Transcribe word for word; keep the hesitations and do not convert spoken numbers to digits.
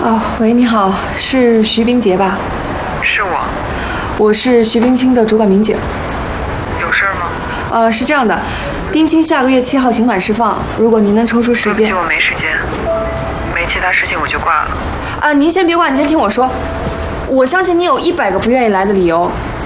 哦，喂，你好，是徐冰洁吧？ 是我。 我是徐冰清的主管民警。 有事吗？ 呃，是这样的，冰清下个月七号刑满释放，如果您能抽出时间。 对不起，我没时间，没其他事情我就挂了。 啊，您先别挂，您先听我说。我相信你有一百个不愿意来的理由，